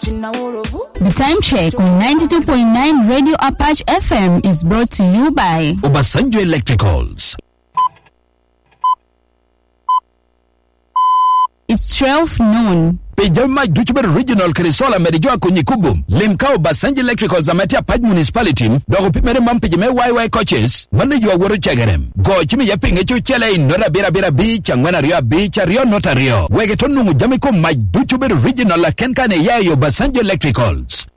The time check on 92.9 Radio Apache FM is brought to you by Obasanjo Electricals. It's 12 noon. Pejama Juchber Regional Krisola Medijua Kunyikubum, Limkao Basanji Electricals Amatia Paj Municipality, Dogo Pimere Mampijame YY coaches, Maniju Wuru Chagarem, Go Chimi Yaping Echu Chele in Nora Bira Bira Beach, and Rio Beach, Rio Notario, Wegetonu Jamiko Maj Juchber Regional Kenkane Yayo Basanji Electricals.